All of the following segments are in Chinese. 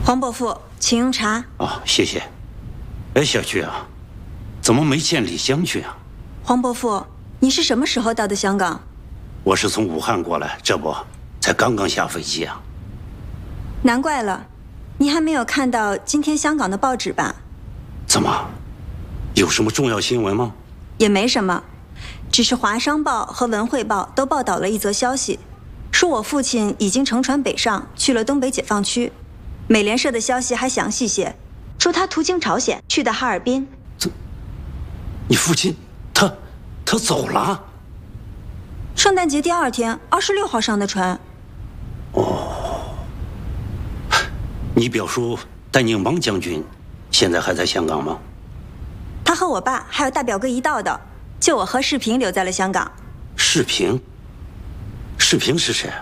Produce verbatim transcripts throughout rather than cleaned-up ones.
黄伯父，请用茶。 啊，谢谢。哎，小菊啊，怎么没见李将军啊？ 黄伯父，你是什么时候到的香港？ 我是从武汉过来，这不才刚刚下飞机啊。 难怪了，你还没有看到今天香港的报纸吧？ 怎么，有什么重要新闻吗？ 也没什么，只是《华商报》和《文汇报》都报道了一则消息，说我父亲已经乘船北上，去了东北解放区。美联社的消息还详细些，说他途经朝鲜，去的哈尔滨。 这，你父亲他他走了？ 圣诞节第二天，二十六号上的船。 哦，你表叔戴宁邦将军现在还在香港吗？ 他和我爸还有大表哥一道的，就我和世平留在了香港。 世平？世平是谁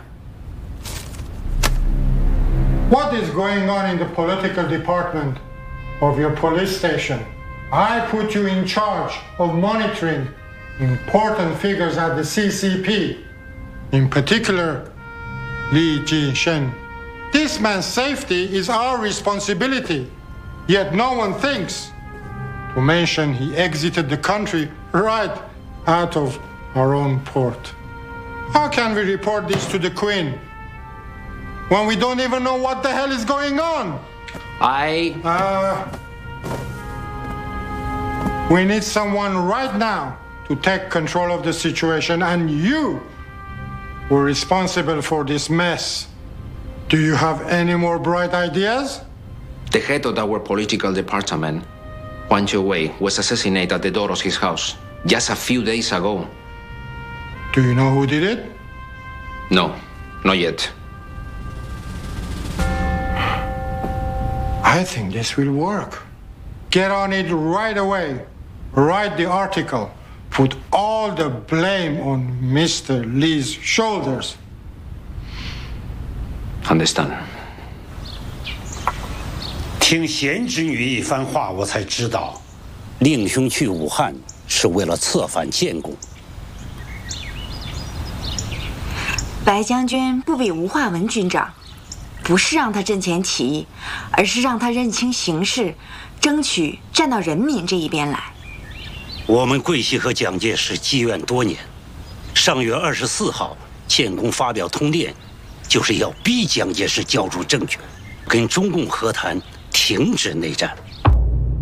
？What is going on in the political department of your police station? I put you in charge of monitoring important figures at the C C P, in particular, Li Jishen. This man's safety is our responsibility, yet no one thinks to mention he exited the country right out of our own port. How can we report this to the Queen when we don't even know what the hell is going on? I... Uh, we need someone right now to take control of the situation, and you were responsible for this mess. Do you have any more bright ideas? The head of our political department, Huang Chiu-wei, was assassinated at the door of his house just a few days ago. Do you know who did it? No, not yet. I think this will work. Get on it right away. Write the article. Put all the blame on Mister Lee's shoulders. Understand. 听贤侄女一番话，我才知道，令兄去武汉是为了策反建功。 白将军不比吴化文军长，不是让他阵前起义，而是让他认清形势，争取站到人民这一边来。 我们桂系和蒋介石积怨多年，上月二十四号，建功发表通电，就是要逼蒋介石交出政权，跟中共和谈，停止内战。